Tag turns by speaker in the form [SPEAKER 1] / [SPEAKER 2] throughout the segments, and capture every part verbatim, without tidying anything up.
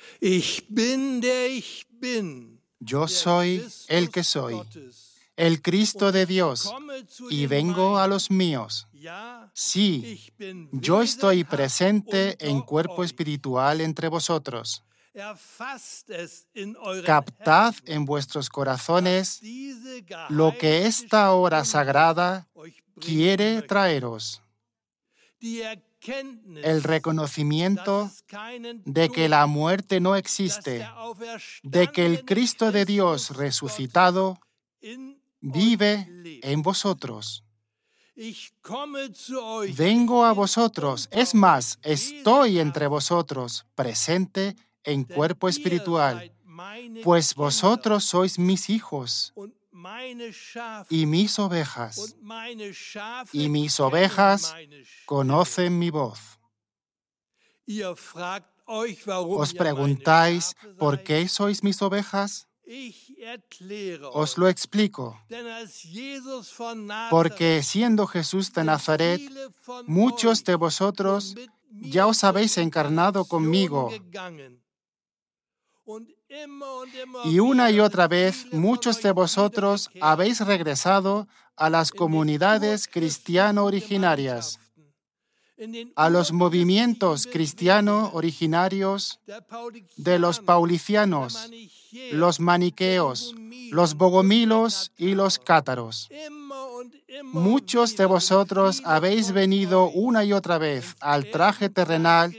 [SPEAKER 1] Ich bin der ich bin,
[SPEAKER 2] Yo soy el que soy, el Cristo de Dios, y vengo a los míos. Sí, yo estoy presente en cuerpo espiritual entre vosotros. Captad en vuestros corazones lo que esta hora sagrada quiere traeros. El reconocimiento de que la muerte no existe, de que el Cristo de Dios resucitado vive en vosotros. Vengo a vosotros, es más, estoy entre vosotros, presente en cuerpo espiritual, pues vosotros sois mis hijos y mis ovejas, y mis ovejas conocen mi voz. ¿Os preguntáis por qué sois mis ovejas? Os lo explico. Porque siendo Jesús de Nazaret, muchos de vosotros ya os habéis encarnado conmigo. Y una y otra vez, muchos de vosotros habéis regresado a las comunidades cristiano originarias, a los movimientos cristiano originarios de los paulicianos, los maniqueos, los bogomilos y los cátaros. Muchos de vosotros habéis venido una y otra vez al traje terrenal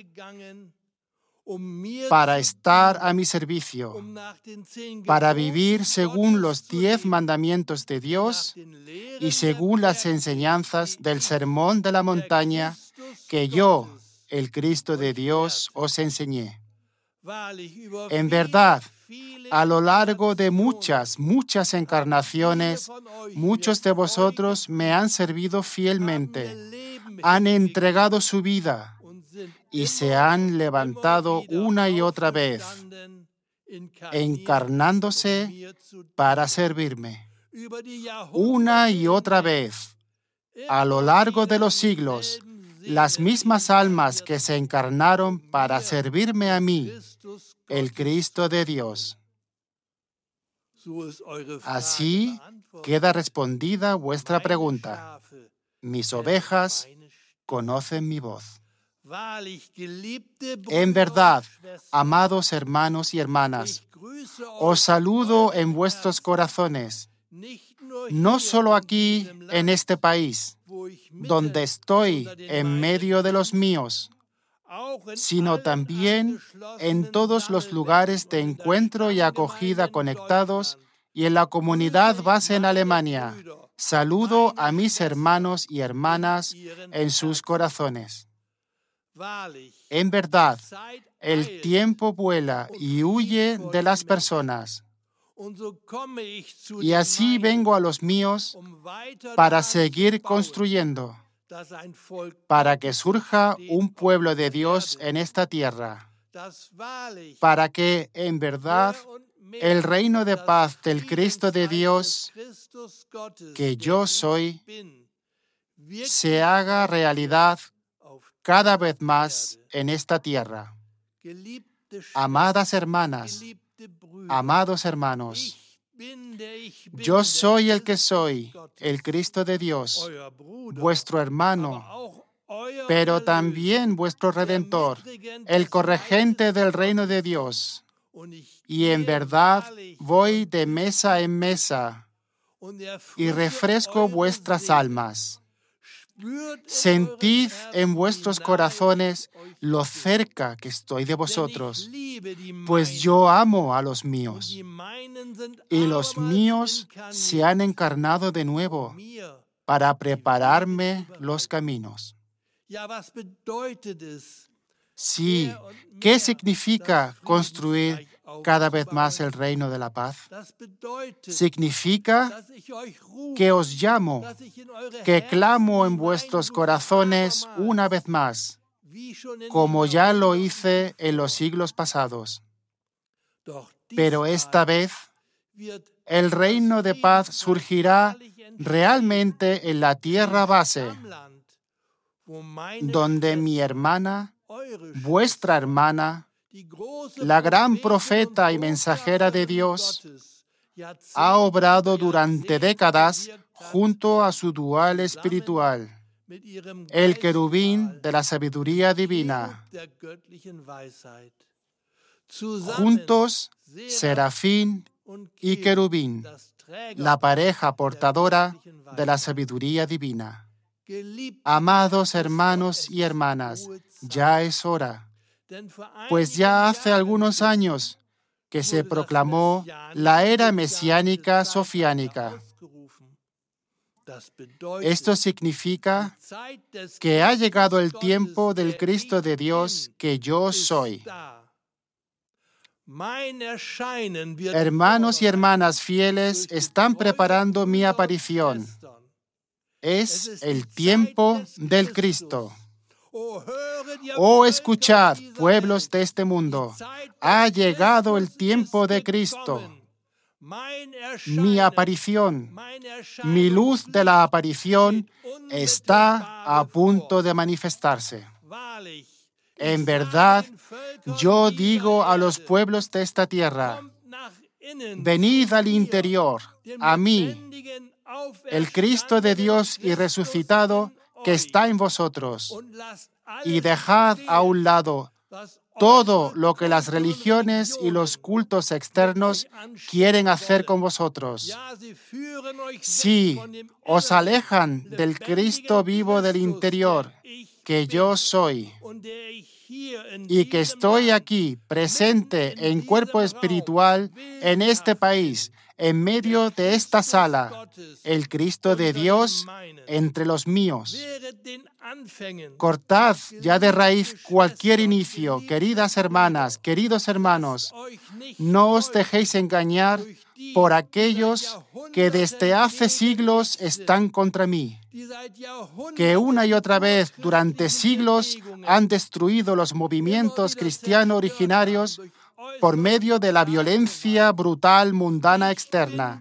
[SPEAKER 2] para estar a mi servicio, para vivir según los diez mandamientos de Dios y según las enseñanzas del Sermón de la Montaña que yo, el Cristo de Dios, os enseñé. En verdad, a lo largo de muchas, muchas encarnaciones, muchos de vosotros me han servido fielmente, han entregado su vida y se han levantado una y otra vez, encarnándose para servirme. Una y otra vez, a lo largo de los siglos, las mismas almas que se encarnaron para servirme a mí, el Cristo de Dios. Así queda respondida vuestra pregunta. Mis ovejas conocen mi voz. En verdad, amados hermanos y hermanas, os saludo en vuestros corazones, no solo aquí en este país, donde estoy en medio de los míos, sino también en todos los lugares de encuentro y acogida conectados y en la comunidad base en Alemania. Saludo a mis hermanos y hermanas en sus corazones. En verdad, el tiempo vuela y huye de las personas. Y así vengo a los míos para seguir construyendo, para que surja un pueblo de Dios en esta tierra, para que, en verdad, el reino de paz del Cristo de Dios, que yo soy, se haga realidad cada vez más en esta tierra. Amadas hermanas, amados hermanos, yo soy el que soy, el Cristo de Dios, vuestro hermano, pero también vuestro Redentor, el corregente del reino de Dios. Y en verdad voy de mesa en mesa y refresco vuestras almas. Sentid en vuestros corazones lo cerca que estoy de vosotros, pues yo amo a los míos, y los míos se han encarnado de nuevo para prepararme los caminos. Sí, ¿qué significa construir cada vez más el reino de la paz? Significa que os llamo, que clamo en vuestros corazones una vez más, como ya lo hice en los siglos pasados. Pero esta vez, el reino de paz surgirá realmente en la tierra base, donde mi hermana, vuestra hermana, La gran profeta y mensajera de Dios ha obrado durante décadas junto a su dual espiritual, el querubín de la sabiduría divina. Juntos, serafín y querubín, la pareja portadora de la sabiduría divina. Amados hermanos y hermanas, ya es hora, pues ya hace algunos años que se proclamó la era mesiánica sofiánica. Esto significa que ha llegado el tiempo del Cristo de Dios que yo soy. Hermanos y hermanas fieles están preparando mi aparición. Es el tiempo del Cristo. Oh, escuchad, pueblos de este mundo, ha llegado el tiempo de Cristo. Mi aparición, mi luz de la aparición está a punto de manifestarse. En verdad, yo digo a los pueblos de esta tierra, venid al interior, a mí, el Cristo de Dios y resucitado que está en vosotros, y dejad a un lado todo lo que las religiones y los cultos externos quieren hacer con vosotros. Sí, os alejan del Cristo vivo del interior, que yo soy, y que estoy aquí, presente en cuerpo espiritual, en este país, en medio de esta sala, el Cristo de Dios entre los míos. Cortad ya de raíz cualquier inicio, queridas hermanas, queridos hermanos. No os dejéis engañar por aquellos que desde hace siglos están contra mí, que una y otra vez durante siglos han destruido los movimientos cristianos originarios por medio de la violencia brutal mundana externa.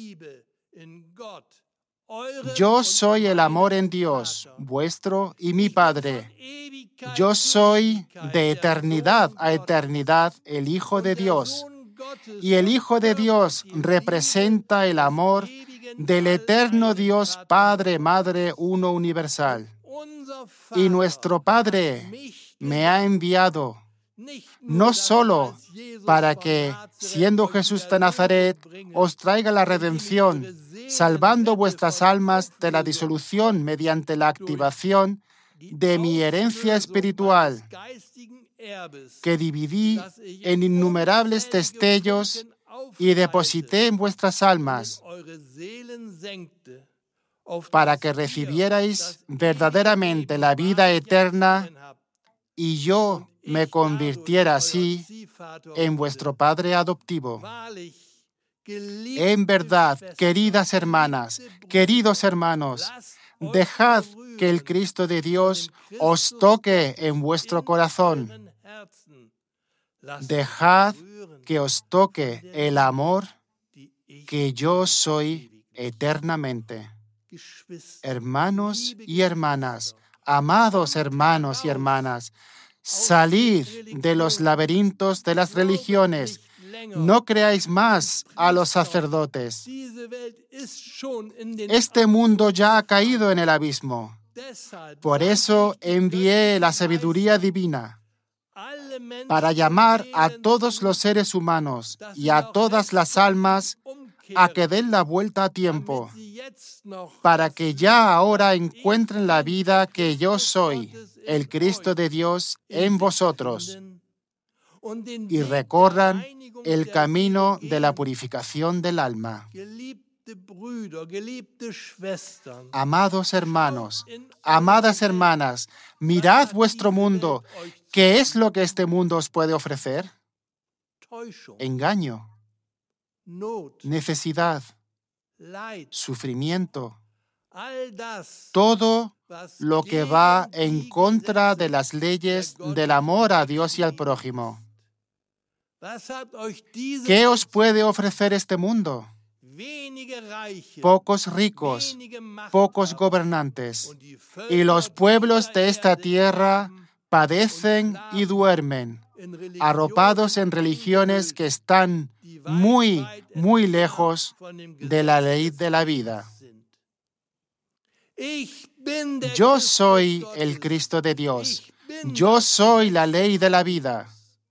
[SPEAKER 2] Yo soy el amor en Dios, vuestro y mi Padre. Yo soy de eternidad a eternidad el Hijo de Dios. Y el Hijo de Dios representa el amor del eterno Dios Padre, Madre, uno universal. Y nuestro Padre me ha enviado no solo para que, siendo Jesús de Nazaret, os traiga la redención, salvando vuestras almas de la disolución mediante la activación de mi herencia espiritual, que dividí en innumerables destellos y deposité en vuestras almas, para que recibierais verdaderamente la vida eterna y yo me convirtiera así en vuestro Padre adoptivo. En verdad, queridas hermanas, queridos hermanos, dejad que el Cristo de Dios os toque en vuestro corazón. Dejad que os toque el amor que yo soy eternamente. Hermanos y hermanas, amados hermanos y hermanas, salid de los laberintos de las religiones. No creáis más a los sacerdotes. Este mundo ya ha caído en el abismo. Por eso envié la sabiduría divina para llamar a todos los seres humanos y a todas las almas a que den la vuelta a tiempo, para que ya ahora encuentren la vida que yo soy, el Cristo de Dios, en vosotros, y recorran el camino de la purificación del alma. Amados hermanos, amadas hermanas, mirad vuestro mundo. ¿Qué es lo que este mundo os puede ofrecer? Engaño, necesidad, sufrimiento, todo lo que va en contra de las leyes del amor a Dios y al prójimo. ¿Qué os puede ofrecer este mundo? Pocos ricos, pocos gobernantes, y los pueblos de esta tierra padecen y duermen arropados en religiones que están muy, muy lejos de la ley de la vida. Yo soy el Cristo de Dios. Yo soy la ley de la vida.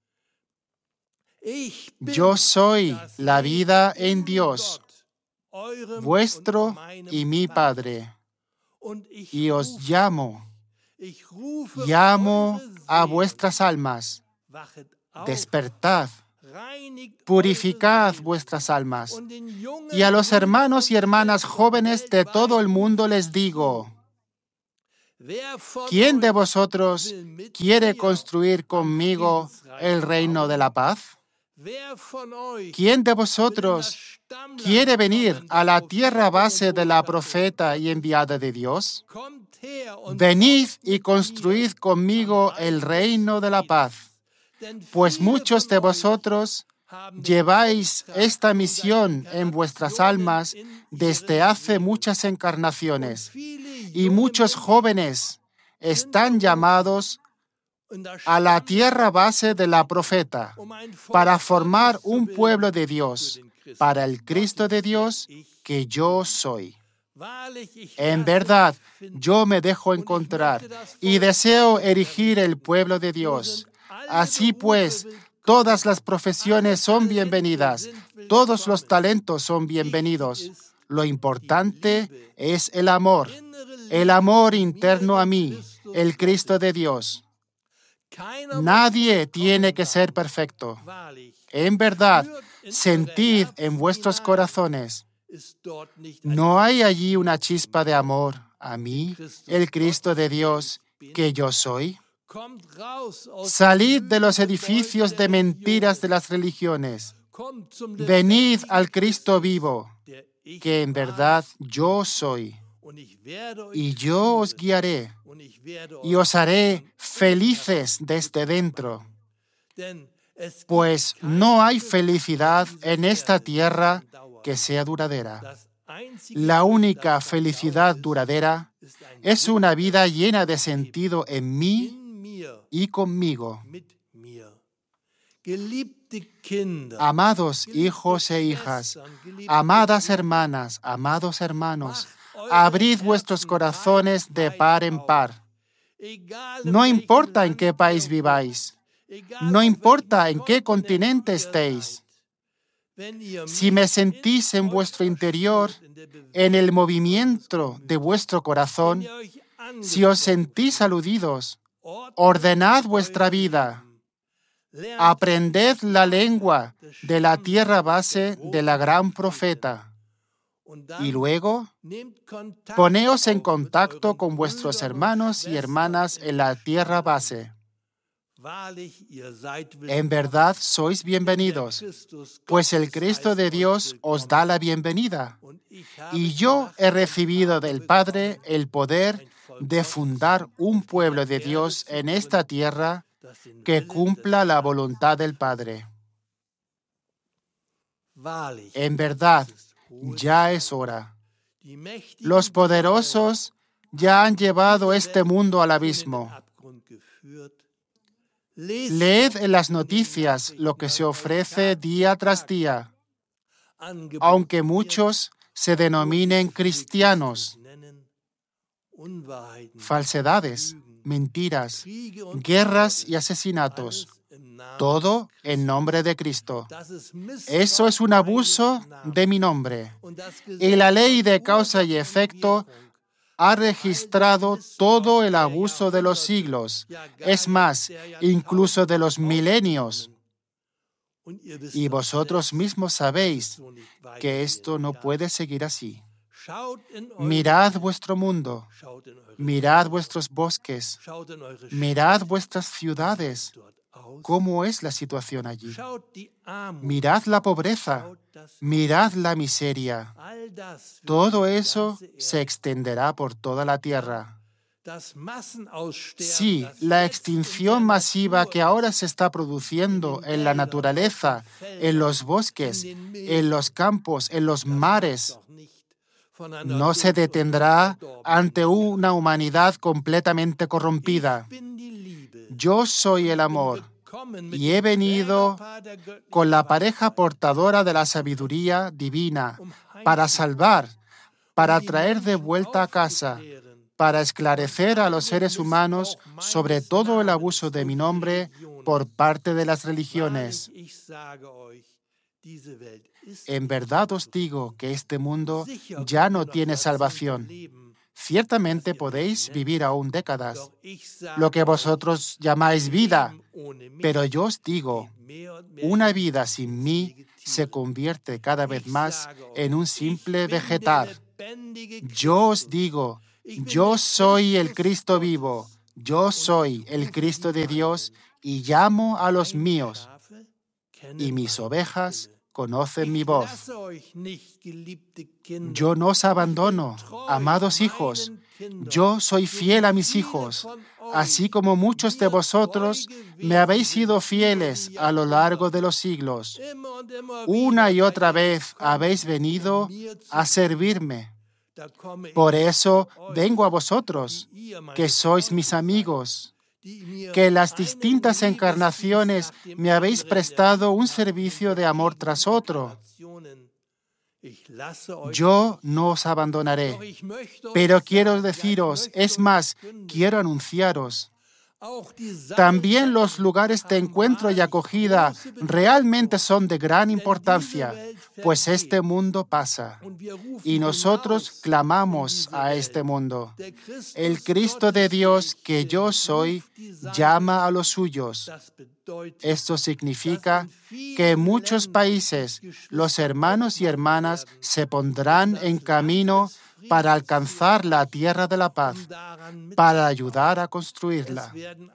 [SPEAKER 2] Yo soy la vida en Dios, vuestro y mi Padre. Y os llamo, llamo a vuestras almas. Despertad, purificad vuestras almas. Y a los hermanos y hermanas jóvenes de todo el mundo les digo, ¿quién de vosotros quiere construir conmigo el reino de la paz? ¿Quién de vosotros quiere venir a la tierra base de la profeta y enviada de Dios? Venid y construid conmigo el reino de la paz, pues muchos de vosotros lleváis esta misión en vuestras almas desde hace muchas encarnaciones, y muchos jóvenes están llamados a la tierra base de la profeta para formar un pueblo de Dios, para el Cristo de Dios que yo soy. En verdad, yo me dejo encontrar y deseo erigir el pueblo de Dios. Así pues, todas las profesiones son bienvenidas, todos los talentos son bienvenidos. Lo importante es el amor, el amor interno a mí, el Cristo de Dios. Nadie tiene que ser perfecto. En verdad, sentid en vuestros corazones. ¿No hay allí una chispa de amor a mí, el Cristo de Dios, que yo soy? Salid de los edificios de mentiras de las religiones. Venid al Cristo vivo, que en verdad yo soy. Y yo os guiaré y os haré felices desde dentro. Pues no hay felicidad en esta tierra que sea duradera. La única felicidad duradera es una vida llena de sentido en mí y conmigo. Amados hijos e hijas, amadas hermanas, amados hermanos, abrid vuestros corazones de par en par. No importa en qué país viváis, no importa en qué continente estéis. Si me sentís en vuestro interior, en el movimiento de vuestro corazón, si os sentís aludidos, ordenad vuestra vida. Aprended la lengua de la tierra base de la gran profeta. Y luego, poneos en contacto con vuestros hermanos y hermanas en la tierra base. En verdad sois bienvenidos, pues el Cristo de Dios os da la bienvenida. Y yo he recibido del Padre el poder de fundar un pueblo de Dios en esta tierra que cumpla la voluntad del Padre. En verdad, ya es hora. Los poderosos ya han llevado este mundo al abismo. Leed en las noticias lo que se ofrece día tras día. Aunque muchos se denominen cristianos, falsedades, mentiras, guerras y asesinatos, todo en nombre de Cristo. Eso es un abuso de mi nombre. Y la ley de causa y efecto ha registrado todo el abuso de los siglos, es más, incluso de los milenios. Y vosotros mismos sabéis que esto no puede seguir así. Mirad vuestro mundo, mirad vuestros bosques, mirad vuestras ciudades. ¿Cómo es la situación allí? Mirad la pobreza, mirad la miseria. Todo eso se extenderá por toda la tierra. Sí, la extinción masiva que ahora se está produciendo en la naturaleza, en los bosques, en los campos, en los mares, no se detendrá ante una humanidad completamente corrompida. Yo soy el amor. y he venido con la pareja portadora de la sabiduría divina para salvar, para traer de vuelta a casa, para esclarecer a los seres humanos sobre todo el abuso de mi nombre por parte de las religiones. En verdad os digo que este mundo ya no tiene salvación. Ciertamente podéis vivir aún décadas, lo que vosotros llamáis vida, pero yo os digo, una vida sin mí se convierte cada vez más en un simple vegetal. Yo os digo, yo soy el Cristo vivo, yo soy el Cristo de Dios y llamo a los míos, y mis ovejas conocen mi voz. Yo no os abandono, amados hijos. Yo soy fiel a mis hijos, así como muchos de vosotros me habéis sido fieles a lo largo de los siglos. Una y otra vez habéis venido a servirme. Por eso vengo a vosotros, que sois mis amigos, que en las distintas encarnaciones me habéis prestado un servicio de amor tras otro. Yo no os abandonaré, pero quiero deciros, es más, quiero anunciaros. También los lugares de encuentro y acogida realmente son de gran importancia, pues este mundo pasa, y nosotros clamamos a este mundo. El Cristo de Dios que yo soy llama a los suyos. Esto significa que en muchos países los hermanos y hermanas se pondrán en camino para alcanzar la tierra de la paz, para ayudar a construirla.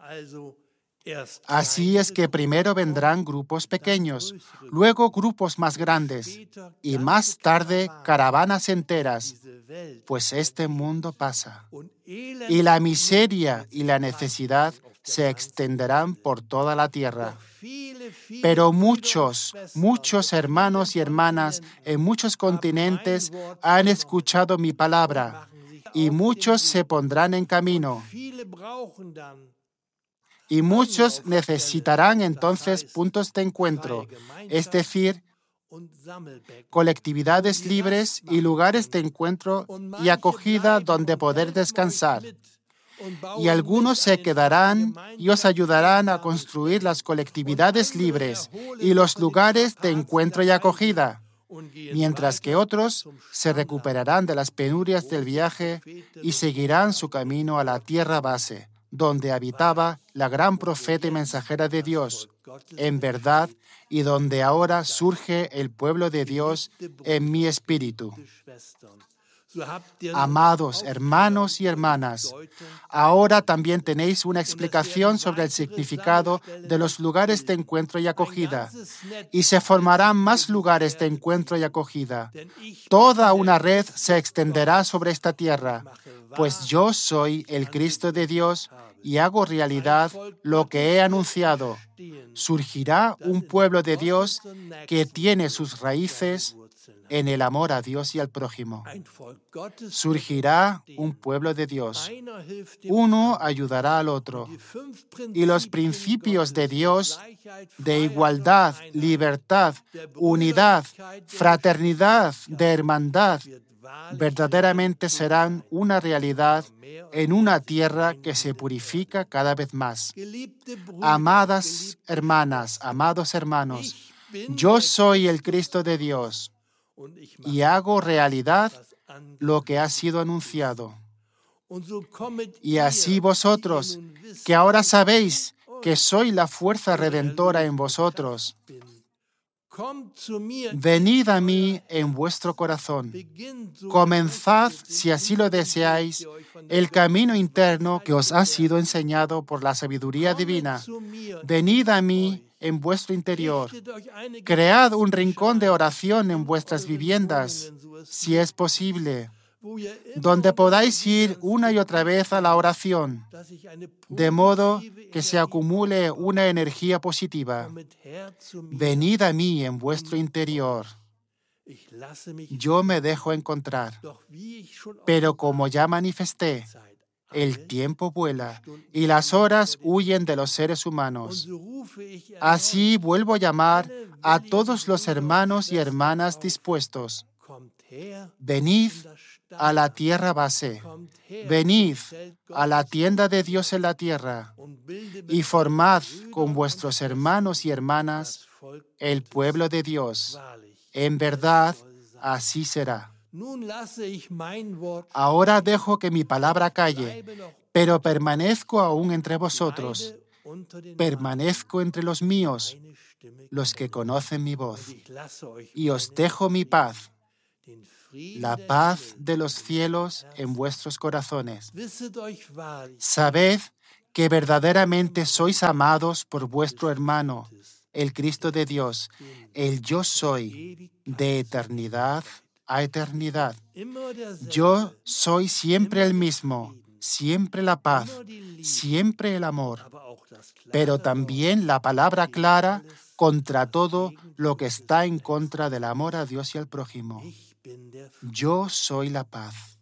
[SPEAKER 2] Así es que primero vendrán grupos pequeños, luego grupos más grandes y más tarde caravanas enteras, pues este mundo pasa. Y la miseria y la necesidad se extenderán por toda la tierra. Pero muchos, muchos hermanos y hermanas en muchos continentes han escuchado mi palabra y muchos se pondrán en camino. Y muchos necesitarán entonces puntos de encuentro, es decir, colectividades libres y lugares de encuentro y acogida donde poder descansar. Y algunos se quedarán y os ayudarán a construir las colectividades libres y los lugares de encuentro y acogida, mientras que otros se recuperarán de las penurias del viaje y seguirán su camino a la tierra base, donde habitaba la gran profeta y mensajera de Dios, en verdad, y donde ahora surge el pueblo de Dios en mi espíritu. Amados hermanos y hermanas, ahora también tenéis una explicación sobre el significado de los lugares de encuentro y acogida, y se formarán más lugares de encuentro y acogida. Toda una red se extenderá sobre esta tierra, pues yo soy el Cristo de Dios y hago realidad lo que he anunciado. Surgirá un pueblo de Dios que tiene sus raíces en el amor a Dios y al prójimo. Surgirá un pueblo de Dios. Uno ayudará al otro. Y los principios de Dios, de igualdad, libertad, unidad, fraternidad, de hermandad, verdaderamente serán una realidad en una tierra que se purifica cada vez más. Amadas hermanas, amados hermanos, yo soy el Cristo de Dios y hago realidad lo que ha sido anunciado. Y así vosotros, que ahora sabéis que soy la fuerza redentora en vosotros, venid a mí en vuestro corazón. Comenzad, si así lo deseáis, el camino interno que os ha sido enseñado por la sabiduría divina. Venid a mí en vuestro interior. Cread un rincón de oración en vuestras viviendas, si es posible, donde podáis ir una y otra vez a la oración, de modo que se acumule una energía positiva. Venid a mí en vuestro interior. Yo me dejo encontrar, pero como ya manifesté, El tiempo vuela y las horas huyen de los seres humanos. Así vuelvo a llamar a todos los hermanos y hermanas dispuestos. Venid a la tierra base. Venid a la tienda de Dios en la tierra y formad con vuestros hermanos y hermanas el pueblo de Dios. En verdad, así será. Ahora dejo que mi palabra calle, pero permanezco aún entre vosotros. Permanezco entre los míos, los que conocen mi voz. Y os dejo mi paz, la paz de los cielos en vuestros corazones. Sabed que verdaderamente sois amados por vuestro hermano, el Cristo de Dios, el Yo Soy, de eternidad a eternidad. Yo soy siempre el mismo, siempre la paz, siempre el amor, pero también la palabra clara contra todo lo que está en contra del amor a Dios y al prójimo. Yo soy la paz.